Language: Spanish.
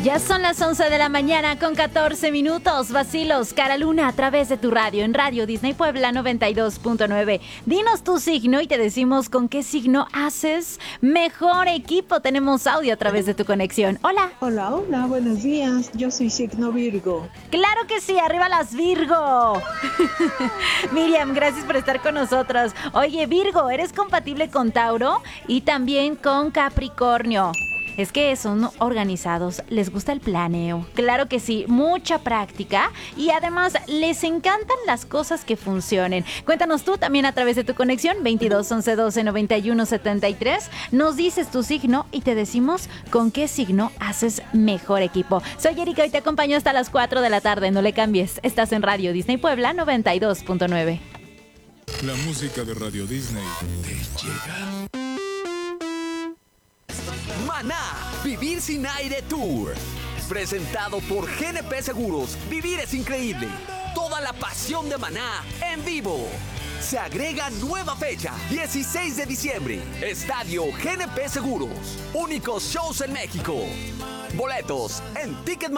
Ya son las 11 de la mañana con 14 minutos. Vacilos, Cara Luna, a través de tu radio, en Radio Disney Puebla 92.9. Dinos tu signo y te decimos con qué signo haces mejor equipo. Tenemos audio a través de tu conexión. Hola. Hola, hola, buenos días. Yo soy signo Virgo. ¡Claro que sí! ¡Arriba las Virgo! Miriam, gracias por estar con nosotros. Oye, Virgo, eres compatible con Tauro y también con Capricornio. Es que son organizados, les gusta el planeo, claro que sí, mucha práctica y además les encantan las cosas que funcionen. Cuéntanos tú también a través de tu conexión 22 11 12 91 73. Nos dices tu signo y te decimos con qué signo haces mejor equipo. Soy Erika y te acompaño hasta las 4 de la tarde, no le cambies. Estás en Radio Disney Puebla 92.9. La música de Radio Disney te llega. Maná, Vivir sin Aire Tour. Presentado por GNP Seguros. Vivir es increíble. Toda la pasión de Maná en vivo. Se agrega nueva fecha, 16 de diciembre. Estadio GNP Seguros. Únicos shows en México. Boletos en Ticket